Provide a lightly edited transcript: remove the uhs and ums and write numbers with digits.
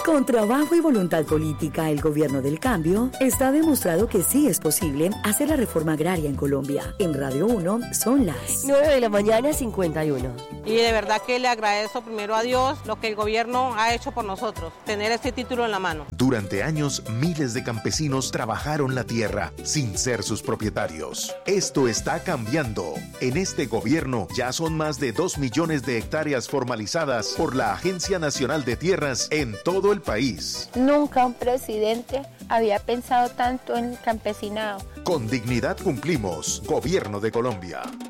Con trabajo y voluntad política, el gobierno del cambio está demostrado que sí es posible hacer la reforma agraria en Colombia. En Radio 1 son las 9:51 a.m. Y de verdad que le agradezco primero a Dios lo que el gobierno ha hecho por nosotros, tener este título en la mano. Durante años, miles de campesinos trabajaron la tierra sin ser sus propietarios. Esto está cambiando. En este gobierno ya son más de 2 millones de hectáreas formalizadas por la Agencia Nacional de Tierras en todo el país. Nunca un presidente había pensado tanto en el campesinado. Con dignidad cumplimos. Gobierno de Colombia.